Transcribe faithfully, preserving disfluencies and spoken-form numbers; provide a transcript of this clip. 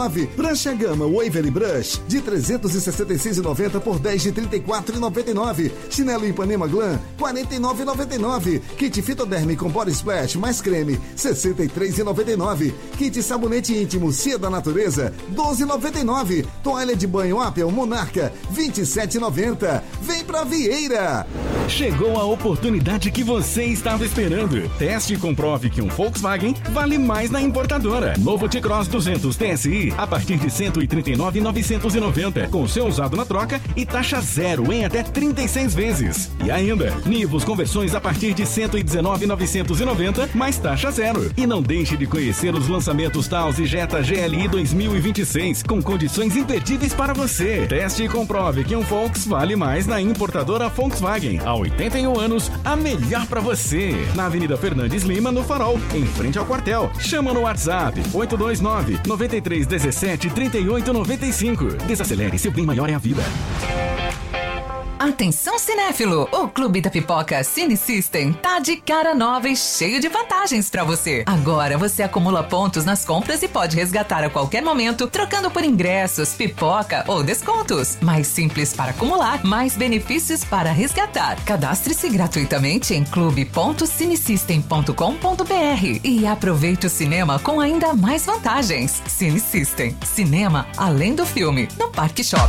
Prancha Gama Waverly Brush de trezentos e sessenta e seis reais e noventa centavos por dez de trinta e quatro reais e noventa e nove centavos. Chinelo Ipanema Glam quarenta e nove reais e noventa e nove centavos. Kit Fitoderme com Body Splash mais creme sessenta e três reais e noventa e nove centavos. Kit Sabonete Íntimo Cia da Natureza doze reais e noventa e nove centavos. Toalha de banho Apple Monarca vinte e sete reais e noventa centavos. Vem pra Vieira! Chegou a oportunidade que você estava esperando. Teste e comprove que um Volkswagen vale mais na importadora. Novo T-Cross duzentos T S I a partir de cento e trinta e nove mil novecentos e noventa reais, com seu usado na troca e taxa zero em até trinta e seis vezes. E ainda, Nivus conversões a partir de cento e dezenove mil novecentos e noventa reais, mais taxa zero. E não deixe de conhecer os lançamentos Taos e Jetta G L I dois mil e vinte e seis, com condições imperdíveis para você. Teste e comprove que um Volks vale mais na importadora Volkswagen. Há oitenta e um anos, a melhor para você. Na Avenida Fernandes Lima, no Farol, em frente ao quartel. Chama no WhatsApp oito dois nove, nove três um sete, três oito nove cinco. Desacelere, seu bem maior é a vida. Atenção cinéfilo, o Clube da Pipoca Cine System tá de cara nova e cheio de vantagens pra você. Agora você acumula pontos nas compras e pode resgatar a qualquer momento, trocando por ingressos, pipoca ou descontos. Mais simples para acumular, mais benefícios para resgatar. Cadastre-se gratuitamente em clube ponto cinesystem ponto com ponto br e aproveite o cinema com ainda mais vantagens. Cine System, cinema além do filme, no Parque Shopping.